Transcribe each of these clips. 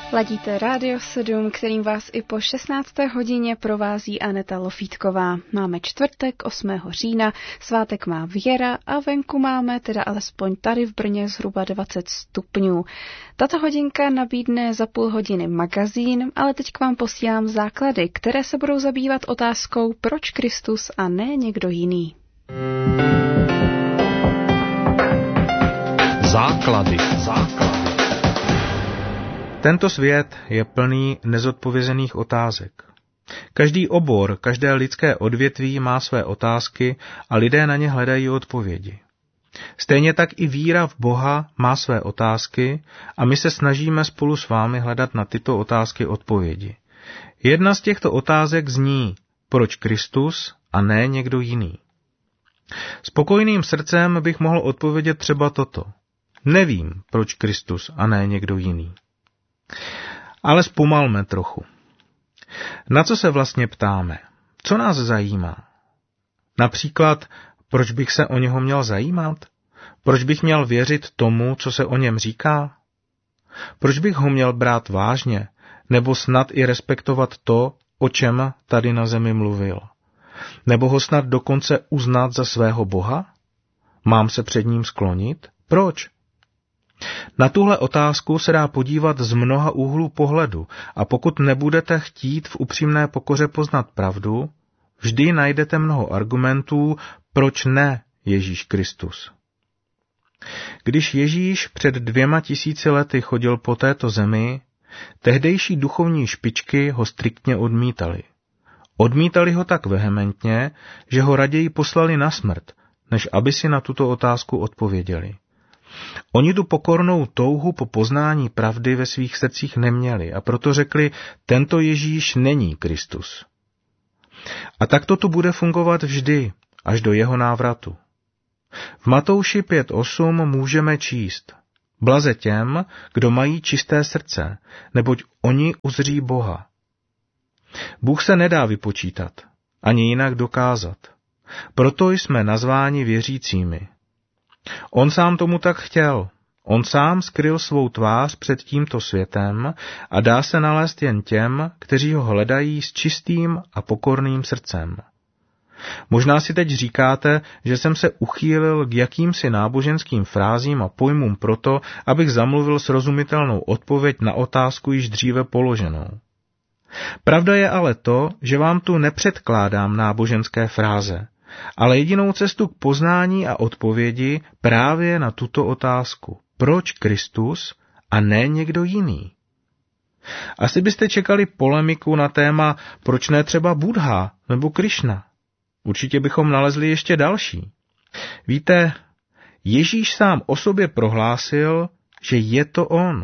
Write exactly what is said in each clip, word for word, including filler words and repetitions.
Ladíte Rádio sedm, kterým vás i po šestnácté hodině provází Aneta Lofítková. Máme čtvrtek, osmého října, svátek má Věra a venku máme, teda alespoň tady v Brně, zhruba dvacet stupňů. Tato hodinka nabídne za půl hodiny magazín, ale teď k vám posílám základy, které se budou zabývat otázkou, proč Kristus a ne někdo jiný. Základy. Základy. Tento svět je plný nezodpovězených otázek. Každý obor, každé lidské odvětví má své otázky a lidé na ně hledají odpovědi. Stejně tak i víra v Boha má své otázky a my se snažíme spolu s vámi hledat na tyto otázky odpovědi. Jedna z těchto otázek zní, proč Kristus a ne někdo jiný. Spokojným srdcem bych mohl odpovědět třeba toto. Nevím, proč Kristus a ne někdo jiný. Ale zpomalme trochu. Na co se vlastně ptáme? Co nás zajímá? Například, proč bych se o něho měl zajímat? Proč bych měl věřit tomu, co se o něm říká? Proč bych ho měl brát vážně, nebo snad i respektovat to, o čem tady na zemi mluvil? Nebo ho snad dokonce uznat za svého Boha? Mám se před ním sklonit? Proč? Na tuhle otázku se dá podívat z mnoha úhlů pohledu a pokud nebudete chtít v upřímné pokoře poznat pravdu, vždy najdete mnoho argumentů, proč ne Ježíš Kristus. Když Ježíš před dvěma tisíci lety chodil po této zemi, tehdejší duchovní špičky ho striktně odmítali. Odmítali ho tak vehementně, že ho raději poslali na smrt, než aby si na tuto otázku odpověděli. Oni tu pokornou touhu po poznání pravdy ve svých srdcích neměli a proto řekli, tento Ježíš není Kristus. A tak to tu bude fungovat vždy, až do jeho návratu. V Matouši pět osm můžeme číst, blaze těm, kdo mají čisté srdce, neboť oni uzří Boha. Bůh se nedá vypočítat, ani jinak dokázat. Proto jsme nazváni věřícími. On sám tomu tak chtěl. On sám skryl svou tvář před tímto světem a dá se nalézt jen těm, kteří ho hledají s čistým a pokorným srdcem. Možná si teď říkáte, že jsem se uchýlil k jakýmsi náboženským frázím a pojmům proto, abych zamluvil srozumitelnou odpověď na otázku již dříve položenou. Pravda je ale to, že vám tu nepředkládám náboženské fráze, ale jedinou cestu k poznání a odpovědi právě na tuto otázku. Proč Kristus a ne někdo jiný? Asi byste čekali polemiku na téma, proč ne třeba Buddha nebo Krišna. Určitě bychom nalezli ještě další. Víte, Ježíš sám o sobě prohlásil, že je to on.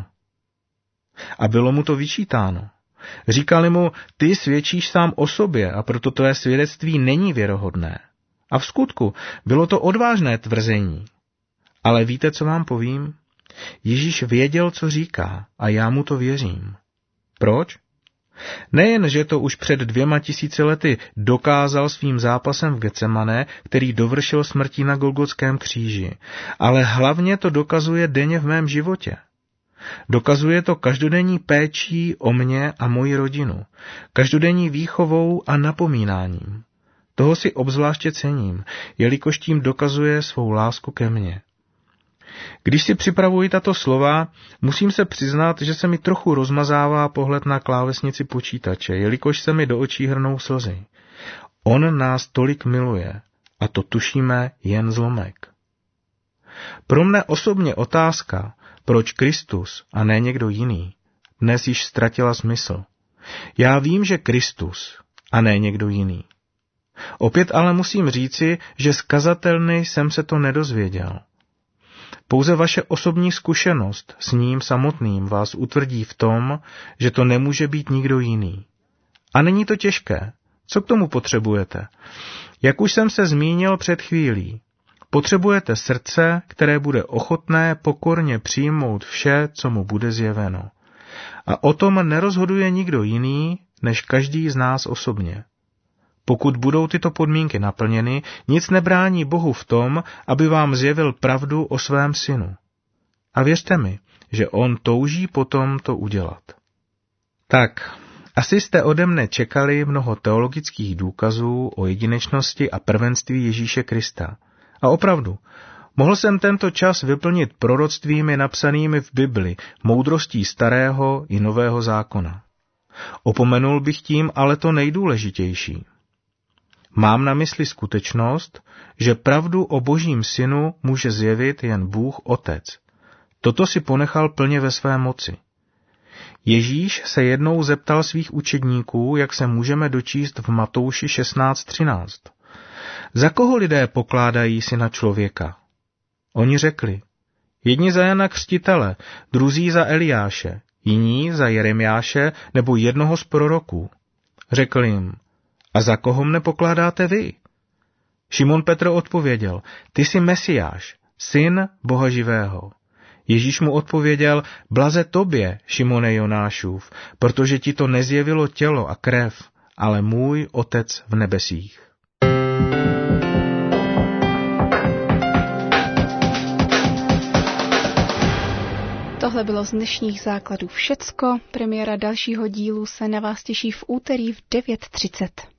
A bylo mu to vyčítáno. Říkali mu, ty svědčíš sám o sobě a proto tvé svědectví není věrohodné. A v skutku bylo to odvážné tvrzení. Ale víte, co vám povím? Ježíš věděl, co říká, a já mu to věřím. Proč? Nejen, že to už před dvěma tisíci lety dokázal svým zápasem v Getsemane, který dovršil smrtí na Golgotském kříži, ale hlavně to dokazuje denně v mém životě. Dokazuje to každodenní péčí o mě a moji rodinu, každodenní výchovou a napomínáním. Toho si obzvláště cením, jelikož tím dokazuje svou lásku ke mně. Když si připravuji tato slova, musím se přiznat, že se mi trochu rozmazává pohled na klávesnici počítače, jelikož se mi do očí hrnou slzy. On nás tolik miluje, a to tušíme jen zlomek. Pro mne osobně otázka, proč Kristus a ne někdo jiný, dnes již ztratila smysl. Já vím, že Kristus a ne někdo jiný. Opět ale musím říci, že z kazatelny jsem se to nedozvěděl. Pouze vaše osobní zkušenost s ním samotným vás utvrdí v tom, že to nemůže být nikdo jiný. A není to těžké. Co k tomu potřebujete? Jak už jsem se zmínil před chvílí, potřebujete srdce, které bude ochotné pokorně přijmout vše, co mu bude zjeveno. A o tom nerozhoduje nikdo jiný, než každý z nás osobně. Pokud budou tyto podmínky naplněny, nic nebrání Bohu v tom, aby vám zjevil pravdu o svém synu. A věřte mi, že on touží potom to udělat. Tak, asi jste ode mne čekali mnoho teologických důkazů o jedinečnosti a prvenství Ježíše Krista. A opravdu, mohl jsem tento čas vyplnit proroctvími napsanými v Bibli, moudrostí starého i nového zákona. Opomenul bych tím ale to nejdůležitější. Mám na mysli skutečnost, že pravdu o Božím synu může zjevit jen Bůh Otec. Toto si ponechal plně ve své moci. Ježíš se jednou zeptal svých učedníků, jak se můžeme dočíst v Matouši šestnáct třináct. Za koho lidé pokládají syna člověka? Oni řekli, jedni za Jana Křtitele, druzí za Eliáše, jiní za Jeremiáše nebo jednoho z proroků. Řekl jim, a za koho mne pokládáte vy? Šimon Petr odpověděl, ty jsi Mesiáš, syn Boha živého. Ježíš mu odpověděl, blaze tobě, Šimone Jonášův, protože ti to nezjevilo tělo a krev, ale můj Otec v nebesích. Tohle bylo z dnešních základů všecko. Premiéra dalšího dílu se na vás těší v úterý v devět třicet.